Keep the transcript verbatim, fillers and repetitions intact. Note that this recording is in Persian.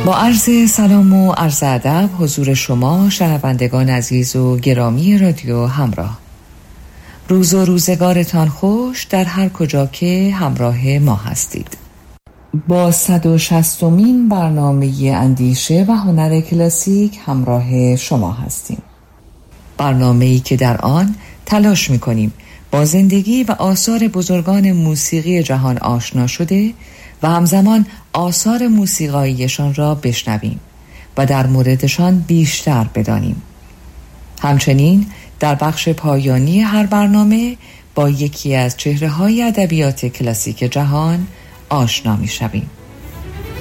با عرض سلام و عرض ادب حضور شما شنوندگان عزیز و گرامی رادیو همراه. روز و روزگارتان خوش در هر کجا که همراه ما هستید. با صد و شصتمین برنامه اندیشه و هنر کلاسیک همراه شما هستیم. برنامه‌ای که در آن تلاش می‌کنیم با زندگی و آثار بزرگان موسیقی جهان آشنا شده و همزمان آثار موسیقاییشان را بشنویم و در موردشان بیشتر بدانیم. همچنین در بخش پایانی هر برنامه با یکی از چهره‌های ادبیات کلاسیک جهان آشنا می‌شویم.